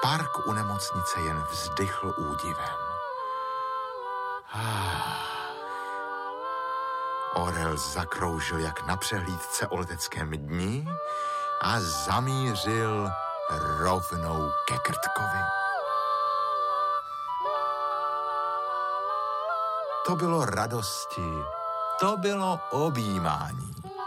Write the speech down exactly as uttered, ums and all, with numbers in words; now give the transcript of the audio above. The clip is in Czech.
Park u nemocnice jen vzdychl údivem. Ah. Orel zakroužil jak na přehlídce o leteckém dni a zamířil rovnou ke Krtkovi. To bylo radosti, to bylo objímání.